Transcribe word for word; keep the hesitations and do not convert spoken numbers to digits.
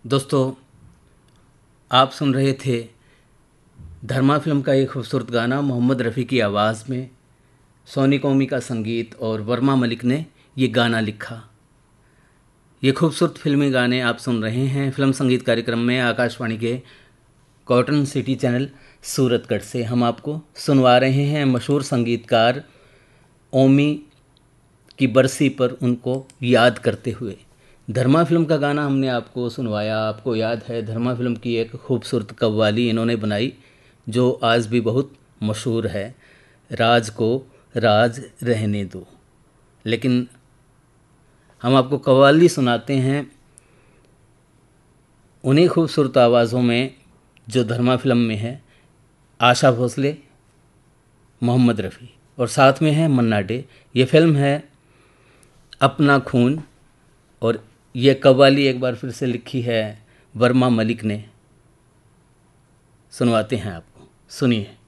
दोस्तों, आप सुन रहे थे धर्मा फिल्म का एक खूबसूरत गाना मोहम्मद रफ़ी की आवाज़ में। सोनी कौमी का संगीत और वर्मा मलिक ने ये गाना लिखा। ये खूबसूरत फिल्मी गाने आप सुन रहे हैं फिल्म संगीत कार्यक्रम में आकाशवाणी के कॉटन सिटी चैनल सूरतगढ़ से। हम आपको सुनवा रहे हैं मशहूर संगीतकार ओमी की बरसी पर उनको याद करते हुए। धर्मा फिल्म का गाना हमने आपको सुनवाया। आपको याद है धर्मा फिल्म की एक खूबसूरत कव्वाली इन्होंने बनाई जो आज भी बहुत मशहूर है, राज को राज रहने दो। लेकिन हम आपको कव्वाली सुनाते हैं उन्हीं खूबसूरत आवाज़ों में जो धर्मा फिल्म में है। आशा भोसले, मोहम्मद रफ़ी और साथ में है मन्ना डे। ये फिल्म है अपना खून और ये कव्वाली एक बार फिर से लिखी है वर्मा मलिक ने। सुनवाते हैं आपको, सुनिए।